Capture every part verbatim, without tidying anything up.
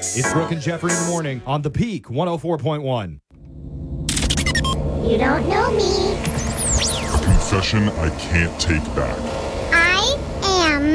It's Brooke and Jeffrey in the morning on The Peak one oh four point one. You don't know me. Confession I can't take back. I am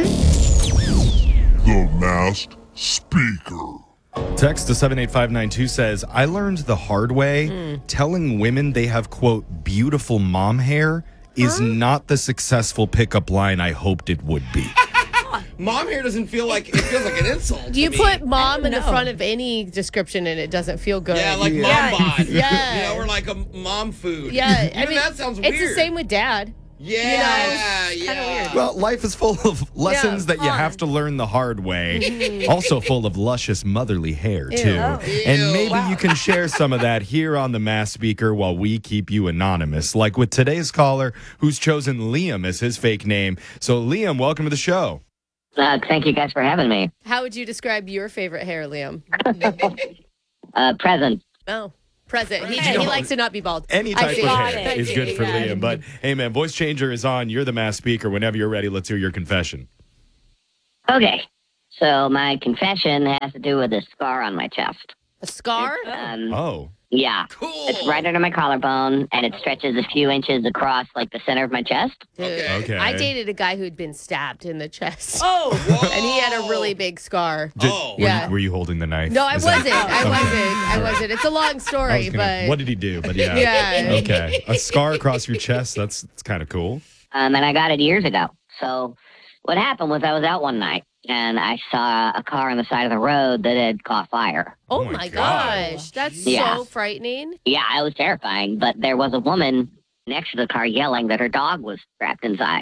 The Masked Speaker. Text to seven eight five nine two says, I learned the hard way mm. telling women they have, quote, beautiful mom hair is huh? not the successful pickup line I hoped it would be. Mom hair doesn't feel like, it feels like an insult. Do you me. put mom in the front of any description and it doesn't feel good? Yeah, like yeah. mom bod. Yeah. You know, or like a mom food. Yeah. Even I mean, that sounds weird. It's the same with dad. Yeah, you know, yeah. Kind of weird. Well, life is full of lessons yeah, that you have to learn the hard way. Also full of luscious motherly hair, too. Ew. And maybe wow. you can share some of that here on the Masked Speaker while we keep you anonymous, like with today's caller who's chosen Liam as his fake name. So, Liam, welcome to the show. Uh, thank you guys for having me. How would you describe your favorite hair, Liam? uh, present. Oh. Present. He, he likes to not be bald. Any type of hair it. is good for yeah. Liam. But, hey, man, Voice Changer is on. You're the Masked Speaker. Whenever you're ready, let's hear your confession. Okay. So my confession has to do with a scar on my chest. A scar? Um, oh. Yeah. Cool. It's right under my collarbone, and it stretches a few inches across, like, the center of my chest. Dude, okay. okay. I dated a guy who'd been stabbed in the chest. Oh. Whoa. And he had a really big scar. Did, oh. Were, yeah. you, were you holding the knife? No, I Is wasn't. that- I okay. wasn't. I All right. wasn't. It's a long I story, was gonna- but... What did he do? But yeah. Yeah. Okay. A scar across your chest, that's, that's kind of cool. Um, and I got it years ago. So what happened was I was out one night, and I saw a car on the side of the road that had caught fire. Oh, Oh my my God. gosh. That's Yeah. so frightening. Yeah, it was terrifying, but there was a woman next to the car yelling that her dog was trapped inside.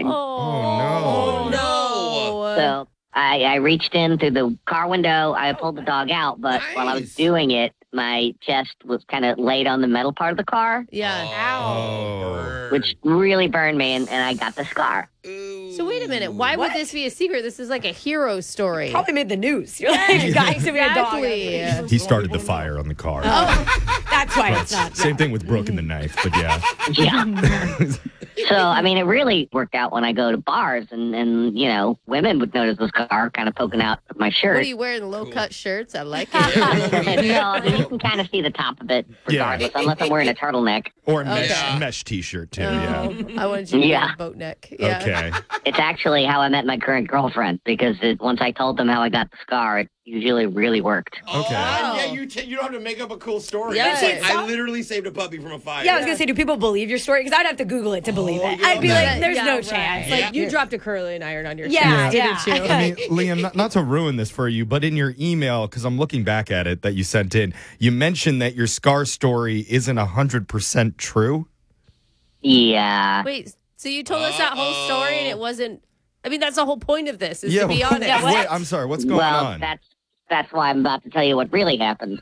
Oh, no. No. So I, I reached in through the car window. I pulled the dog out, but Nice. while I was doing it, my chest was kind of laid on the metal part of the car, Yeah. Oh. Burn. which really burned me, and, and I got the scar. Ooh. So wait a minute. Why would What? this be a secret? This is like a hero story. Probably made the news. You're like, guys, we had a dog. Exactly. He started the fire on the car. Oh, That's why But it's not. same thing with Brooke and the knife, but yeah. Yeah. So, I mean, it really worked out when I go to bars, and, and you know, women would notice the scar kind of poking out of my what shirt. are you wearing? Low-cut shirts? I like no, it. I mean, you can kind of see the top of it regardless, Yeah. unless I'm wearing a turtleneck. Or a mesh, Okay. mesh t-shirt, too, yeah. Oh, I wanted you to Yeah. wear a boat neck. Yeah. Okay. It's actually how I met my current girlfriend, because it, once I told them how I got the scar, it usually really worked. Oh, Okay. yeah, you t- you don't have to make up a cool story. Yes. It's like, I literally saved a puppy from a fire. Yeah, I was going to say, do people believe your story? Because I'd have to Google it to believe Oh, it. yeah. I'd be Yeah. like, there's Yeah, no right. chance. Like, Like, you dropped a curling iron on your Yeah, chest, yeah. didn't you? I mean, Liam, not, not to ruin this for you, but in your email, because I'm looking back at it that you sent in, you mentioned that your scar story isn't one hundred percent true. Yeah. Wait, so you told us that whole story and it wasn't... I mean, that's the whole point of this, is yeah, to be honest. Yeah, what? Wait, I'm sorry, what's going well, on? that's that's why I'm about to tell you what really happened.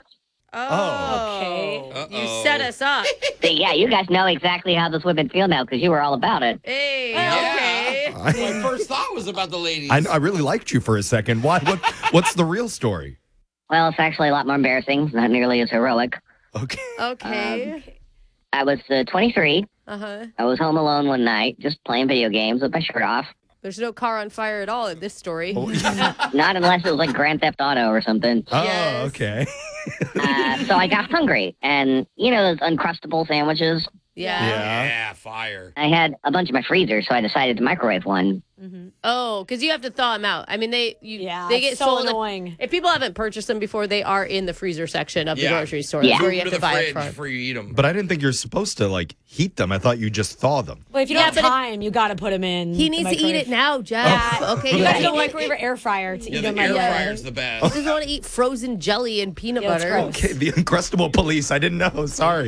Oh, Okay. You Uh-oh. set us up. See, yeah, you guys know exactly how those women feel now, because you were all about it. Hey, Yeah. okay. My first thought was about the ladies. I, I really liked you for a second. Why? What? What's the real story? Well, it's actually a lot more embarrassing, not nearly as heroic. Okay. Okay. I was uh, twenty-three. Uh-huh. I was home alone one night, just playing video games with my shirt off. There's no car on fire at all in this story. Oh, Not unless it was like Grand Theft Auto or something. Yes. okay. Uh, so I got hungry, and you know those Uncrustable sandwiches? Yeah. Yeah. Yeah, fire. I had a bunch in my freezer, so I decided to microwave one. Oh, because you have to thaw them out. I mean, they you, Yeah, they get it's so sold. annoying. If people haven't purchased them before, they are in the freezer section of the Yeah. grocery store. Yeah. That's where you Move have to to the buy it fridge from. before you eat them. But I didn't think you're supposed to like heat them. I thought you just thaw them. Well, if you Yeah, don't but have if- time, you got to put them in. He the needs to eat microwave. it now, Jeff. Yeah. Okay, You you guys gotta don't eat microwave or air fryer to yeah, eat the them. air right away. fryer's the best. He doesn't want to eat frozen jelly and peanut Yeah, that's butter. gross. Okay, the Uncrustable police. I didn't know. Sorry.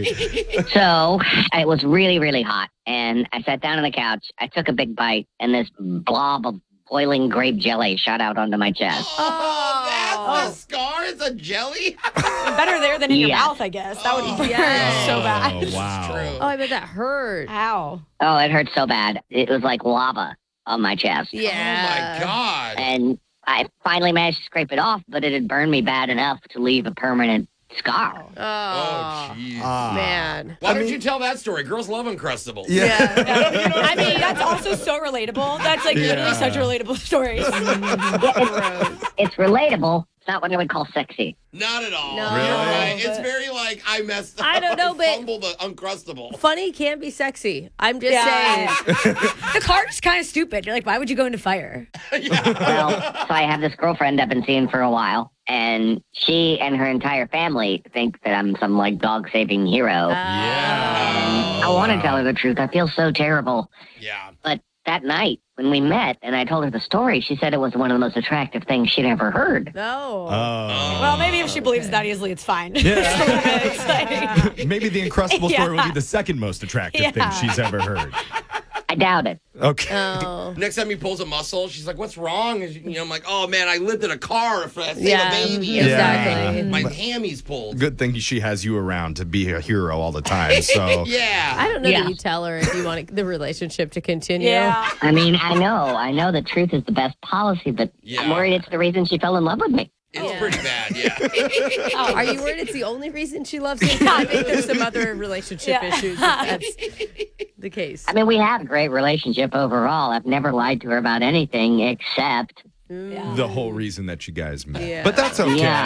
So it was really, really hot, and I sat down on the couch. I took a big bite, and this blob of boiling grape jelly shot out onto my chest. Oh, that's the scar? It's a jelly? Better there than in your Yeah. mouth, I guess. That would Oh. hurt Yeah. so bad. Oh, wow. True. Oh, I bet that hurt. Ow. Oh, it hurt so bad. It was like lava on my chest. Yeah. Oh, my God. And I finally managed to scrape it off, but it had burned me bad enough to leave a permanent scar. Oh, Oh, jeez. Ah. man. Why I don't mean- you tell that story? Girls love Uncrustables. Yeah. I mean, that's also so relatable. That's like Yeah. literally such a relatable story. It's relatable It's not what I would call sexy. Not at all. No. Really? Right? It's But- very like I messed up. I don't know, I but- fumbled the uncrustable. Funny can be sexy. I'm just Yeah. saying. The card is kind of stupid. You're like, why would you go into fire? Well, so I have this girlfriend I've been seeing for a while, and she and her entire family think that I'm some like dog saving hero. Yeah. I want to tell her the truth. I feel so terrible. Yeah. But that night when we met and I told her the story, she said it was one of the most attractive things she'd ever heard. No. Oh. Well, maybe if she believes that easily, it's fine. Yeah. It's like- Maybe the Uncrustable Yeah. story will be the second most attractive Yeah. thing she's ever heard. I doubt it. Okay. Oh. Next time he pulls a muscle, she's like, "What's wrong?" And, you know, I'm like, "Oh man, I lived in a car for a single Yeah, baby. exactly. My hammy's pulled." Good thing she has you around to be a hero all the time. So Yeah. I don't know Yeah. that you tell her if you want the relationship to continue. yeah. I mean, I know. I know the truth is the best policy, but Yeah. I'm worried it's the reason she fell in love with me. It's Yeah. pretty bad. Yeah. Oh, are you worried it's the only reason she loves you? I think there's some other relationship Yeah. issues if that's the case. I mean, we have a great relationship overall. I've never lied to her about anything except Yeah. the whole reason that you guys met. Yeah. But that's okay. Yeah.